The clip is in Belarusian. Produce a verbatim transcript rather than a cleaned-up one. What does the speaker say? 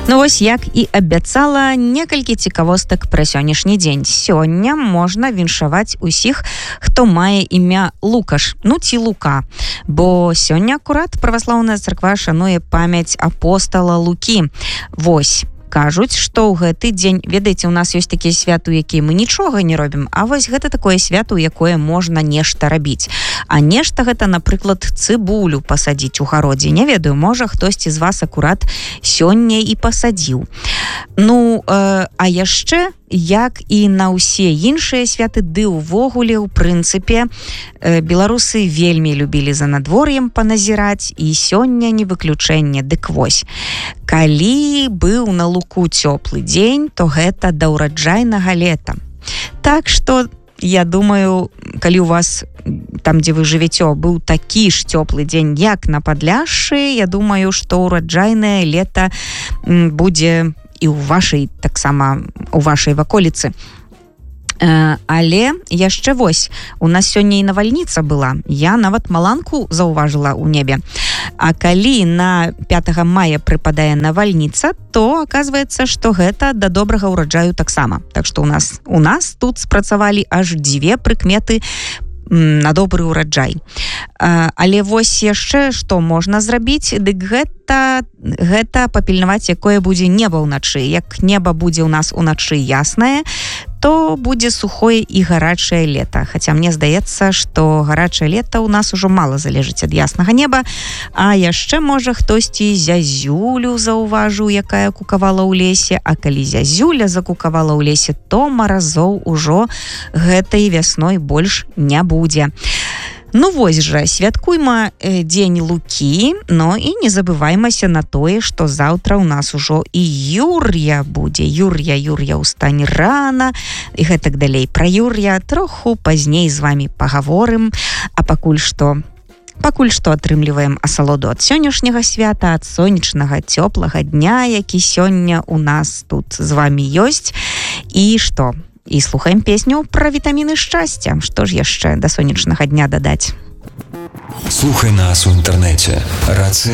Ну вось, як і абяцала, некалькі цікавостак пра сённяшні дзень. Сёння можна віншаваць усіх, хто мае імя Лукаш, ну ці Лука. Бо сёння акурат праваслаўная царква шануе памяць апостала Лукі. Вось. Кажуць, што ў гэты дзень, ведаеце, у нас ёсць такія святы, у якія мы нічога не робім, а вось гэта такое свята, у якое можна нешта рабіць. А нешта гэта, напрыклад, цыбулю пасадзіць у гародзе. Не ведаю, можа, хтосьці з вас акурат сёння і пасадзіў. Ну, э, а яшчэ, як і на ўсе іншыя святы, ды ўвогуле, у прынцыпе, э, беларусы вельмі любілі за надвор'ем паназіраць, і сёння не выключэнне. Дык вось, калі быў на луку цёплы дзень, то гэта да ўраджайнага лета. Так што, я думаю, калі у вас там, дзе вы жывяце, быў такі ж цёплы дзень, як на Падляшшы, я думаю, што ўраджайнае лета будзе і ў вашай, таксама у вашай ваколіцы. Э, але яшчэ вось, у нас сёння і навальніца была. Я нават маланку заўважыла ў небе. А калі на пятага мая прыпадае навальніца, то аказваецца, што гэта да добрага ўраджаю таксама. Так што у нас, у нас тут спрацавалі аж дзве прыкметы на добры ўраджай. Але вось яшчэ што можна зрабіць, дык гэта, гэта папільнаваць, якое будзе неба ўначы. Як неба будзе ў нас уначы яснае, то будзе сухое і гарачае лета. Хаця мне здаецца, што гарачае лета ў нас ужо мала залежыць ад яснага неба, а яшчэ, можа, хтосьці зязюлю заўважыў, якая кукавала ў лесе, а калі зязюля закукавала ў лесе, то маразоў ужо гэтай вясной больш не будзе. Ну вось жа, святкуйма э, дзень Лукі, но і не забываймася на тое, што заўтра ў нас ужо і Юр'я будзе. Юр'я, Юр'я, устань рана, і гэтак далей. Пра Юр'я троху пазней з вамі пагаворым, а пакуль што Пакуль што атрымліваем асалоду ад сённяшняга свята, ад сонечнага цёплага дня, які сёння у нас тут з вамі ёсць. І што? І слухаем песню пра вітаміны шчасця. Што ж яшчэ да сонечнага дня дадаць? Слухай нас у інтэрнэце. Рацыя